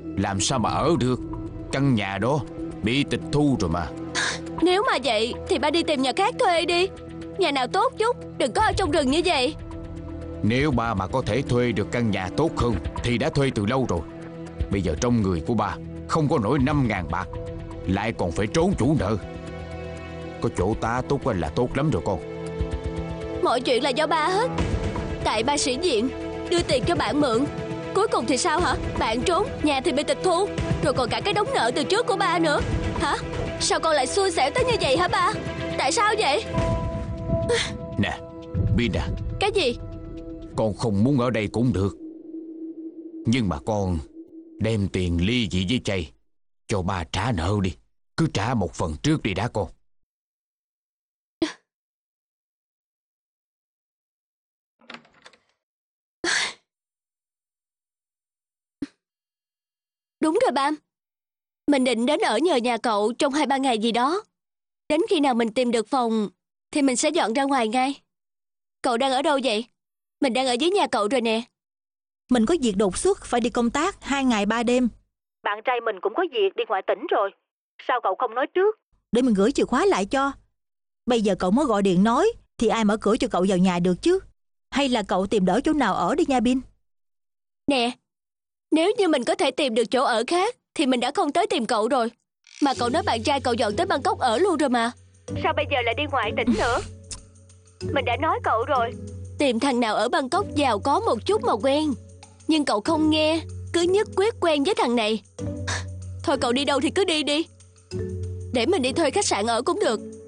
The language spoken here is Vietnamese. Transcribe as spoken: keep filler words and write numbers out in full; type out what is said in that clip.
làm sao mà ở được. Căn nhà đó bị tịch thu rồi mà. Nếu mà vậy thì ba đi tìm nhà khác thuê đi. Nhà nào tốt chút, đừng có ở trong rừng như vậy. Nếu ba mà có thể thuê được căn nhà tốt hơn thì đã thuê từ lâu rồi. Bây giờ trong người của ba không có nổi năm ngàn bạc, lại còn phải trốn chủ nợ. Có chỗ tá túc là tốt lắm rồi con. Mọi chuyện là do ba hết. Tại ba sĩ diện, đưa tiền cho bạn mượn, cuối cùng thì sao hả? Bạn trốn, nhà thì bị tịch thu, rồi còn cả cái đống nợ từ trước của ba nữa. Hả? Sao con lại xui xẻo tới như vậy hả ba? Tại sao vậy? Nè Bina, Cái gì? con không muốn ở đây cũng được, nhưng mà con đem tiền ly dị với Chay cho ba trả nợ đi. Cứ trả một phần trước đi đã con. Đúng rồi ba. Mình định đến ở nhờ nhà cậu trong hai ba ngày gì đó. Đến khi nào mình tìm được phòng thì mình sẽ dọn ra ngoài ngay. Cậu đang ở đâu vậy? Mình đang ở dưới nhà cậu rồi nè. Mình có việc đột xuất phải đi công tác hai ngày ba đêm. Bạn trai mình cũng có việc đi ngoại tỉnh rồi. Sao cậu không nói trước? Để mình gửi chìa khóa lại cho. Bây giờ cậu mới gọi điện nói thì ai mở cửa cho cậu vào nhà được chứ? Hay là cậu tìm đỡ chỗ nào ở đi nha Bin. Nè, nếu như mình có thể tìm được chỗ ở khác thì mình đã không tới tìm cậu rồi. Mà cậu nói bạn trai cậu dọn tới Bangkok ở luôn rồi mà. Sao bây giờ lại đi ngoại tỉnh nữa? Mình đã nói cậu rồi, tìm thằng nào ở Bangkok giàu có một chút mà quen. Nhưng cậu không nghe, cứ nhất quyết quen với thằng này. Thôi cậu đi đâu thì cứ đi đi. Để mình đi thuê khách sạn ở cũng được.